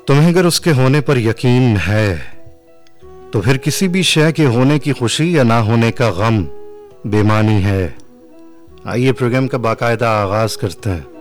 तुम्हें अगर उसके होने पर यकीन है तो फिर किसी भी शय के होने की खुशी या ना होने का गम बेमानी है। आइए प्रोग्राम का बाकायदा आगाज करते हैं।